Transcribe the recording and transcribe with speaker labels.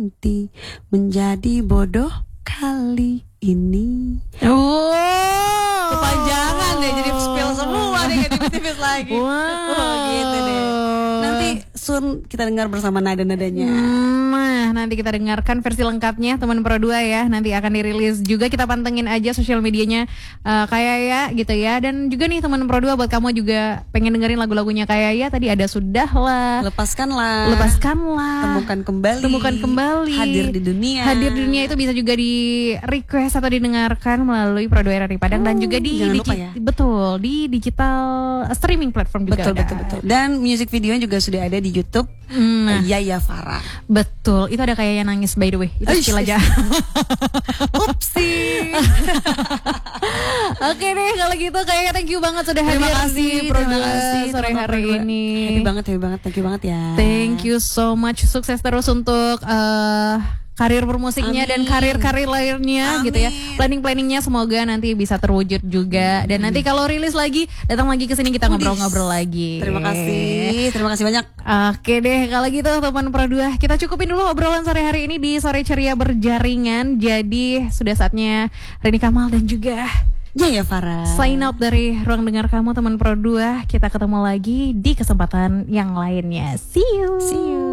Speaker 1: berhenti menjadi bodoh kali ini.
Speaker 2: Kepanjangan deh, jadi spill semua deh, kayak tipis-tipis lagi. Gitu deh.
Speaker 1: Nanti soon kita dengar bersama nada-nadanya.
Speaker 2: Nah, nanti kita dengarkan versi lengkapnya teman Pro 2 ya. Nanti akan dirilis juga, kita pantengin aja sosial medianya kayak ya gitu ya. Dan juga nih teman Pro 2, buat kamu juga pengen dengerin lagu-lagunya kayak ya, tadi ada Sudahlah,
Speaker 1: Lepaskanlah, Temukan Kembali, Hadir di Dunia
Speaker 2: itu bisa juga di request atau didengarkan melalui Pro 2 RRI Padang dan juga di
Speaker 1: jangan lupa ya.
Speaker 2: betul di digital streaming platform juga
Speaker 1: betul. Dan music videonya juga sudah ada di YouTube. Yaya Farah.
Speaker 2: Betul, itu ada kayak yang nangis by the way. Itu skill aja.
Speaker 1: Upsi.
Speaker 2: Oke deh, kalau gitu kayaknya thank you banget sudah hadir di Pro 2 sore hari ini.
Speaker 1: Happy banget, thank you banget ya.
Speaker 2: Thank you so much, sukses terus untuk karir bermusiknya dan karir-karir lainnya. Gitu ya. Planning-planningnya semoga nanti bisa terwujud juga. Dan nanti kalau rilis lagi, datang lagi ke sini kita ngobrol-ngobrol lagi.
Speaker 1: Terima kasih banyak.
Speaker 2: Oke deh, kalau gitu teman Pro 2, kita cukupin dulu obrolan sore hari ini di Sore Ceria Berjaringan. Jadi sudah saatnya Rini Kamal dan juga
Speaker 1: Yaya Farah
Speaker 2: sign out dari ruang dengar kamu teman Pro 2. Kita ketemu lagi di kesempatan yang lainnya. See you.